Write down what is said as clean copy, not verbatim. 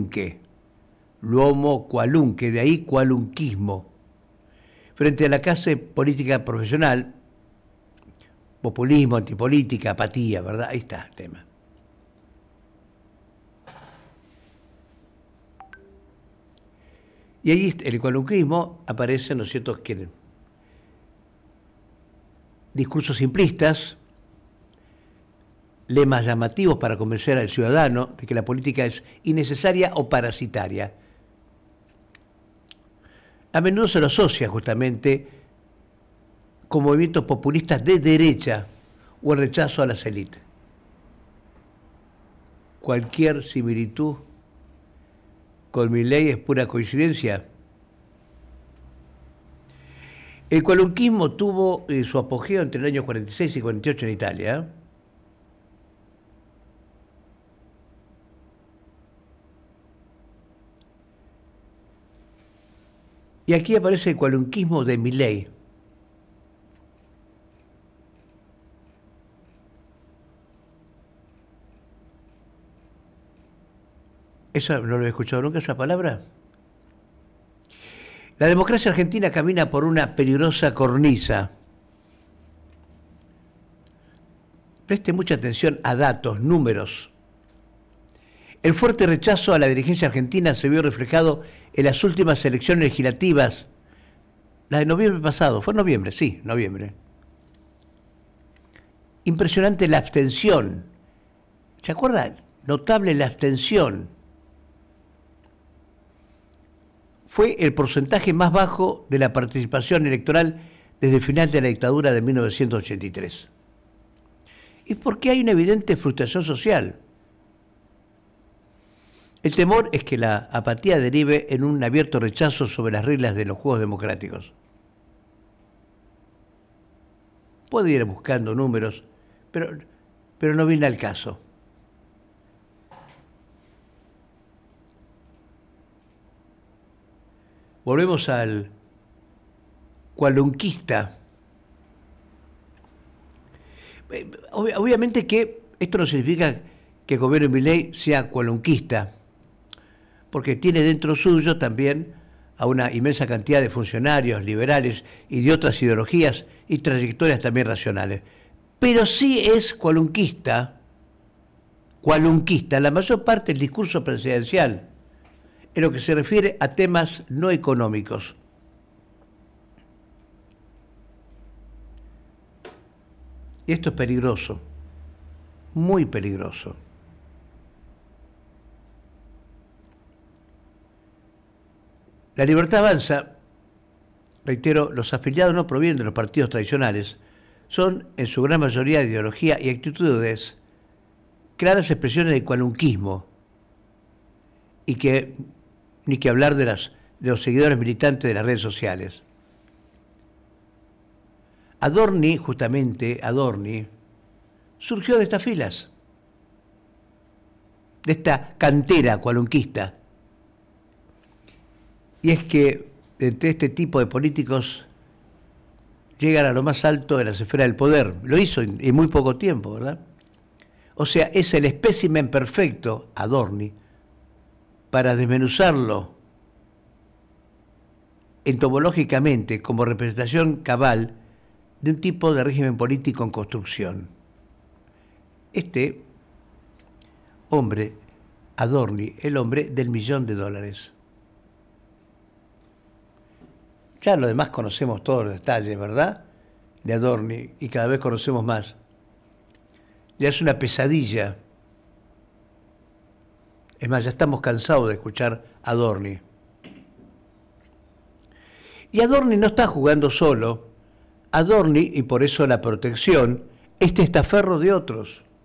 qualunque, l'uomo qualunque, de ahí qualunquismo. Frente a la clase política profesional, populismo, antipolítica, apatía, ¿verdad? Ahí está el tema. Y ahí el qualunquismo aparece, ¿no es cierto?, que discursos simplistas, lemas llamativos para convencer al ciudadano de que la política es innecesaria o parasitaria. A menudo se lo asocia justamente con movimientos populistas de derecha o el rechazo a las élites. Cualquier similitud con Milei es pura coincidencia. El qualunquismo tuvo su apogeo entre el año 46 y 48 en Italia. Y aquí aparece el qualunquismo de Milei. ¿Esa no lo he escuchado nunca, esa palabra? La democracia argentina camina por una peligrosa cornisa. Preste mucha atención a datos, números. El fuerte rechazo a la dirigencia argentina se vio reflejado en las últimas elecciones legislativas, la de noviembre pasado. Fue noviembre, sí, noviembre. Impresionante la abstención. ¿Se acuerdan? Notable la abstención. Fue el porcentaje más bajo de la participación electoral desde el final de la dictadura de 1983. Y porque hay una evidente frustración social. El temor es que la apatía derive en un abierto rechazo sobre las reglas de los juegos democráticos. Puedo ir buscando números, pero no viene al caso. Volvemos al qualunquista. Obviamente que esto no significa que el gobierno de Milei sea qualunquista, porque tiene dentro suyo también a una inmensa cantidad de funcionarios liberales y de otras ideologías y trayectorias también racionales. Pero sí es qualunquista, la mayor parte del discurso presidencial, en lo que se refiere a temas no económicos. Y esto es peligroso, muy peligroso. La Libertad Avanza, reitero, los afiliados no provienen de los partidos tradicionales, son en su gran mayoría de ideología y actitudes claras expresiones de qualunquismo, y que ni que hablar de los seguidores militantes de las redes sociales. Adorni, surgió de estas filas, de esta cantera qualunquista. Y es que entre este tipo de políticos llegan a lo más alto de las esferas del poder. Lo hizo en muy poco tiempo, ¿verdad? O sea, es el espécimen perfecto, Adorni, para desmenuzarlo entomológicamente como representación cabal de un tipo de régimen político en construcción. Este hombre, Adorni, el hombre del $1.000.000. Ya lo demás conocemos todos los detalles, ¿verdad? De Adorni, y cada vez conocemos más. Ya es una pesadilla. Es más, ya estamos cansados de escuchar a Adorni. Y Adorni no está jugando solo. Adorni, y por eso la protección, es testaferro de otros.